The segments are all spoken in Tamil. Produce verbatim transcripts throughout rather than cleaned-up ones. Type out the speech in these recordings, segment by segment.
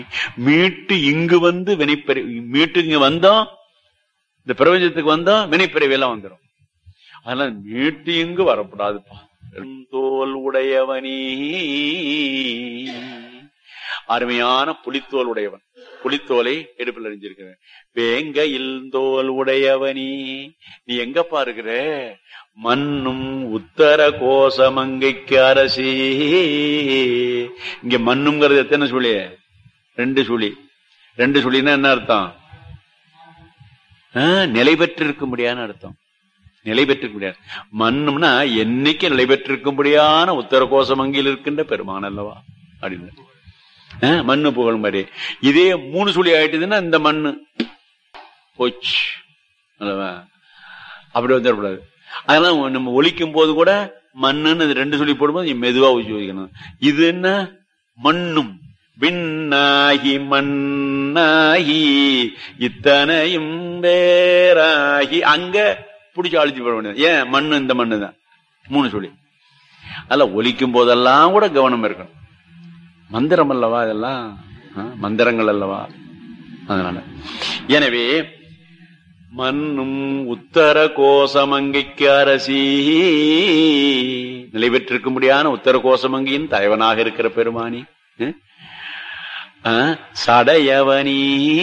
மீட்டு இங்கு வந்து வினைப்பறி மீட்டு இங்க வந்தோம், இந்த பிரபஞ்சத்துக்கு வந்தோம் வினைப்பிறவி எல்லாம் வந்துடும். அதனால மீட்டு இங்கு வரக்கூடாதுப்பா. தோல் உடையவனே, அருமையான புலித்தோல் உடையவன். புலித்தோலை எடுப்பில் அறிஞ்சிருக்கிறேன். வேங்கையில் தோல் உடையவனே, நீ எங்கப்பா இருக்கிற? மண்ணும் உத்தர கோசமங்கைக்கு அரசி. இங்க மண்ணுங்கிறது எத்தனை சுழி? ரெண்டு சுழி. ரெண்டு சுழின்னா என்ன அர்த்தம்? நிலை பெற்றிருக்க முடியாத அர்த்தம். நிலை பெற்றிருக்க முடியாது. மண்ணும்னா என்னைக்கு நிலை பெற்றிருக்கும்படியான உத்தர கோசமங்கையில் இருக்கின்ற பெருமான் அல்லவா அப்படின்னு மண்ணு புகழ் மாதிரி. இதே மூணு சுழி ஆயிட்டுதுன்னா இந்த மண்ணு போச்சு அல்லவா, அப்படி வந்துடக்கூடாது. அதெல்லாம் நம்ம ஒலிக்கும் போது கூட மண்ணுன்னு ரெண்டு சொல்லி போடும்போது மெதுவா ஊசி வைக்கணும். இது என்ன? மண்ணும் விண்ணாகி மண்ணாகி இத்தனையும் வேறாகி, அங்க பிடிச்சி அழிச்சு போட வேண்டியது. ஏன்? மண்ணு இந்த மண்ணு தான், மூணு சொல்லி. அதெல்லாம் ஒலிக்கும் போதெல்லாம் கூட கவனம் இருக்கணும். மந்திரம் அல்லவா இதெல்லாம், மந்திரங்கள் அல்லவா. அதனால எனவே மண்ணும் உத்தர கோசமங்கைக்கு அரசி, நிலை பெற்றிருக்க முடியாத உத்தர கோசமங்கையின் தலைவனாக இருக்கிற பெருமானி. சடையவனி,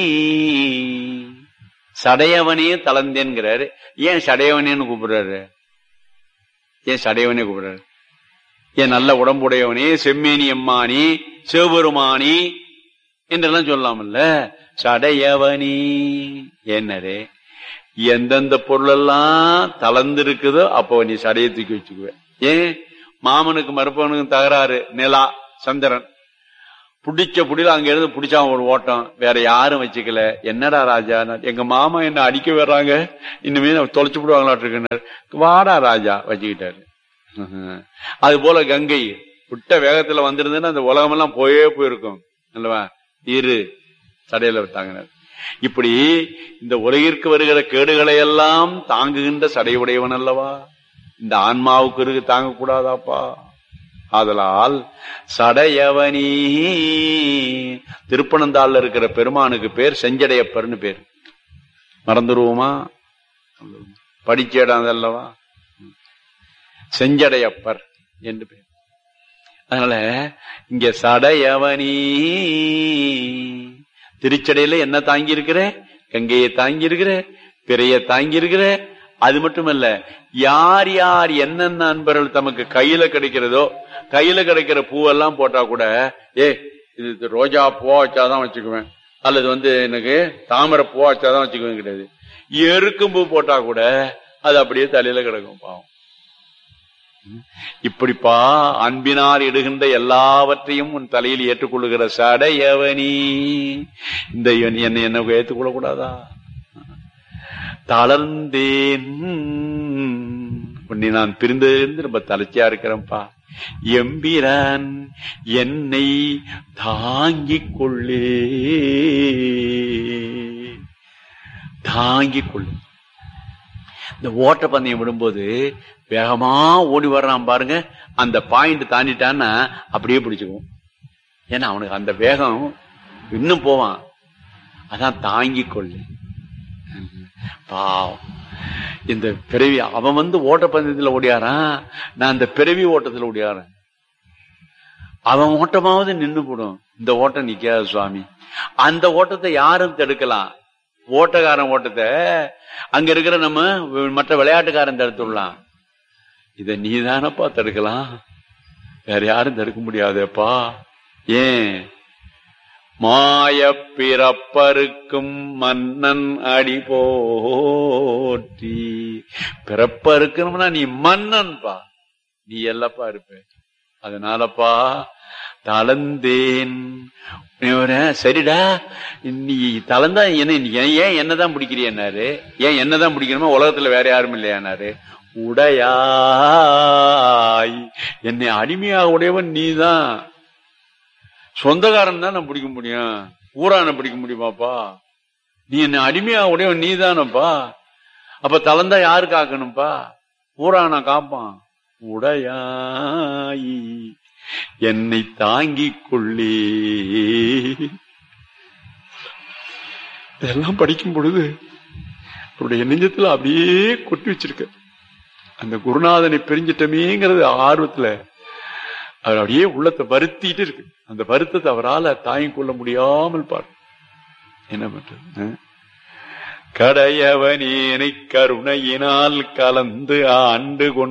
சடையவனே தளர்ந்தேன்கிறாரு. ஏன் சடையவனேன்னு கூப்பிடுறாரு? ஏன் சடையவனே கூப்பிடுறாரு? ஏன் நல்ல உடம்புடையவனே, செம்மேனி எம்மானி, சிவபெருமானி என்றெல்லாம் சொல்லலாம்ல. சடையவனி என்னரே, எந்தெந்த பொருள் எல்லாம் தளர்ந்து இருக்குதோ அப்போ நீ சடையை தூக்கி வச்சுக்குவ. ஏன்? மாமனுக்கு மருப்பவனுக்கு தகராறு, நிலா சந்திரன் புடிச்ச புடியில அங்க இருந்து புடிச்சா ஒரு ஓட்டம், வேற யாரும் வச்சுக்கல. என்னடா ராஜா, எங்க மாமா என்ன அடிக்க வர்றாங்க, இனிமே தொலைச்சு விடுவாங்களாட்டு, வாடா ராஜா வச்சுக்கிட்டாரு. அது போல கங்கை விட்ட வேகத்துல வந்திருந்ததுன்னா அந்த உலகம் எல்லாம் போயே போயிருக்கும் அல்லவா. இரு சடையில விட்டாங்க. இப்படி இந்த உலகிற்கு வருகிற கேடுகளை எல்லாம் தாங்குகின்ற சடையுடையவன் அல்லவா. இந்த ஆன்மாவுக்கு இருக்கு தாங்க கூடாதாப்பா. ஆதலால் சடையவனி, திருப்பனந்தாள்ல இருக்கிற பெருமானுக்கு பேர் செஞ்சடையப்பர்னு பேர். மறந்துருவோமா? படிச்சேடாது அல்லவா, செஞ்சடையப்பர் என்று பேர். அதனால இங்க சடையவனி, திருச்சடையில என்ன தாங்கி இருக்கிற? கங்கையை தாங்கி இருக்கிற, பிறைய தாங்கி இருக்கிற. அது மட்டுமல்ல, யார் யார் என்னென்ன அன்பர்கள் தமக்கு கையில கிடைக்கிறதோ, கையில கிடைக்கிற பூவெல்லாம் போட்டா கூட, ஏ இது ரோஜா பூவா வச்சாதான் வச்சுக்குவேன், அல்லது வந்து எனக்கு தாமரை பூவா வச்சாதான் வச்சுக்குவேன் கிடையாது. எருக்கும் பூ போட்டா கூட அது அப்படியே தலையில கிடக்கும் பாவம். இப்படிப்பா அன்பினால் இடுகின்ற எல்லாவற்றையும் உன் தலையில் ஏற்றுக்கொள்ளுகிற சடையவனி, இந்த என்னை என்ன ஏற்றுக்கொள்ள கூடாதா? தளர்ந்தேன், உன்னை நான் பிரிந்திருந்து ரொம்ப தலைச்சியா இருக்கிறேன்ப்பா. எம்பிரான் என்னை தாங்கிக் கொள்ளே, தாங்கிக் கொள்ளு. இந்த ஓட்ட பந்தயம் விடும்போது வேகமா ஓடி வர்றான் பாருங்க, அந்த பாயிண்ட் தாண்டிட்டான்னா அப்படியே பிடிச்சுக்குவோம். ஏன்னா அவனுக்கு அந்த வேகம் இன்னும் போவான். அதான் தாங்கிக் கொள்ளு. பாவம், இந்த பிறவி அவன் வந்து ஓட்டப்பந்தயத்துல ஓடியாரான், நான் இந்த பிறவி ஓட்டத்துல ஓடியாரன். அவன் ஓட்டமாவது நின்று போடும், இந்த ஓட்டம் நிக்காது சுவாமி. அந்த ஓட்டத்தை யாரும் தடுக்கலாம்? ஓட்டக்காரன் ஓட்டத்தை அங்க இருக்கிற நம்ம மற்ற விளையாட்டுக்காரன் தடுத்துடலாம். இத நீதானப்பா தடுக்கலாம், வேற யாரும் தடுக்க முடியாதேப்பா. ஏன்? மாய பிறப்பருக்கும் மன்னன் அடி போற்றி. பிறப்பருக்கணும்னா நீ மன்னன்பா, நீ எல்லாப்பா இருப்ப. அதனாலப்பா தளர்ந்தேன். சரிடா, நீ தளர்ந்தா என்ன, ஏன் என்னதான் பிடிக்கிறியன்னாரு. ஏன் என்னதான் பிடிக்கணுமா, உலகத்துல வேற யாரும் இல்லையானாரு. உடையாய், என்னை அடிமையாக உடையவன் நீதான். சொந்தக்காரன் தான் நான் பிடிக்க முடியும், ஊரான பிடிக்க முடியுமாப்பா? நீ என்ன அடிமையாக உடையவன் நீதானப்பா. அப்ப தளர்ந்தா யாரு காக்கணும்ப்பா? ஊரான காப்பான். உடையாய் என்னை தாங்கிக் கொள்ளே. இதெல்லாம் படிக்கும் பொழுது அவருடைய நெஞ்சத்துல அப்படியே கொட்டி வச்சிருக்க. அந்த குருநாதனை பிரிஞ்சிட்டமேங்கிறது ஆர்வத்துல அவர் அப்படியே உள்ளத்தை வருத்திட்டு இருக்கு. அந்த வருத்தத்தை அவரால் தாங்கிக் கொள்ள முடியாமல் பாரு. என்ன பண்றது? கடையவனேனை கருணையினால் கலந்து ஆண்டு கொண்டு